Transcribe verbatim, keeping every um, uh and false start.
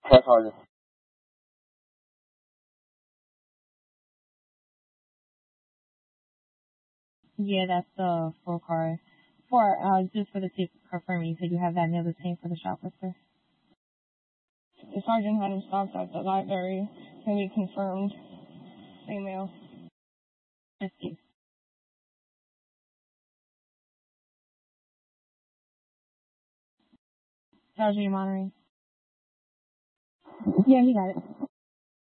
Yes, Sergeant. Yeah, that's the full car. For uh, just for the sake of confirming, you said you have that mail the same for the shoplifter. The sergeant had him stopped at the library, and we confirmed same mail. Let's see. Sergeant, you monitoring? Yeah, he got it.